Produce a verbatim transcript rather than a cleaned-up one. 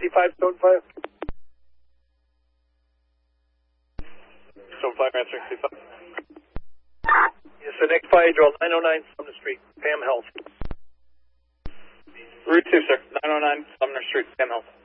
sixty-five, Stone five. Stone five, answer sixty-five. Yes, the next fire drill, nine oh nine Sumner Street, Pam Health. Route two, sir. nine oh nine Sumner Street, Pam Health.